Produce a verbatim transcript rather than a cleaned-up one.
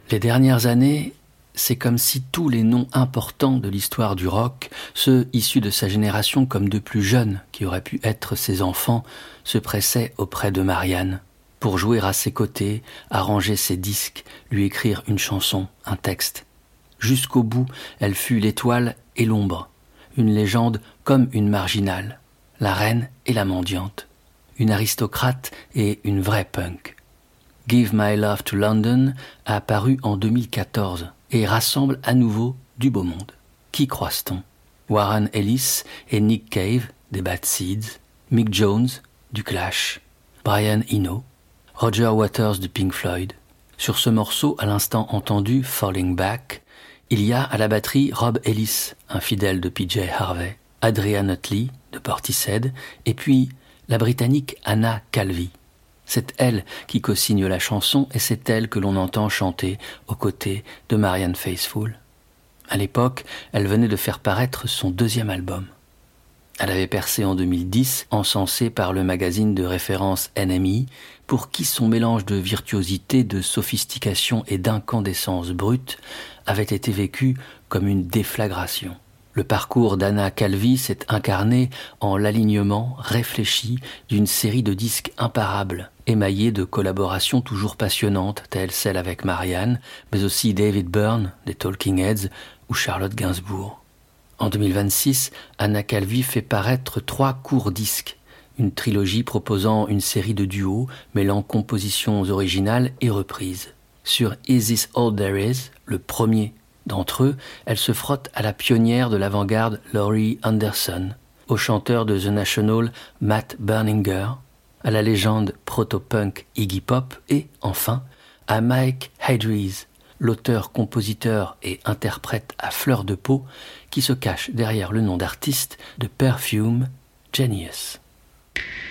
Les dernières années, c'est comme si tous les noms importants de l'histoire du rock, ceux issus de sa génération comme de plus jeunes qui auraient pu être ses enfants, se pressaient auprès de Marianne pour jouer à ses côtés, arranger ses disques, lui écrire une chanson, un texte. Jusqu'au bout, elle fut l'étoile et l'ombre, une légende comme une marginale, la reine et la mendiante, une aristocrate et une vraie punk. Give My Love to London a paru en deux mille quatorze et rassemble à nouveau du beau monde. Qui croise-t-on ? Warren Ellis et Nick Cave des Bad Seeds, Mick Jones du Clash, Brian Eno, Roger Waters de Pink Floyd. Sur ce morceau, à l'instant entendu, Falling Back, il y a à la batterie Rob Ellis, un fidèle de P J Harvey, Adrian Utley de Portishead, et puis la Britannique Anna Calvi. C'est elle qui co-signe la chanson et c'est elle que l'on entend chanter aux côtés de Marianne Faithfull. À l'époque, elle venait de faire paraître son deuxième album. Elle avait percé en deux mille dix, encensée par le magazine de référence N M E, pour qui son mélange de virtuosité, de sophistication et d'incandescence brute avait été vécu comme une déflagration. Le parcours d'Anna Calvi s'est incarné en l'alignement réfléchi d'une série de disques imparables, émaillés de collaborations toujours passionnantes, telles celles avec Marianne, mais aussi David Byrne, des Talking Heads, ou Charlotte Gainsbourg. En deux mille vingt-six, Anna Calvi fait paraître trois courts disques, une trilogie proposant une série de duos mêlant compositions originales et reprises. Sur Is This All There Is, le premier d'entre eux, elle se frotte à la pionnière de l'avant-garde Laurie Anderson, au chanteur de The National Matt Berninger, à la légende proto-punk Iggy Pop et, enfin, à Mike Hedries, l'auteur, compositeur et interprète à fleur de peau qui se cache derrière le nom d'artiste de Perfume Genius.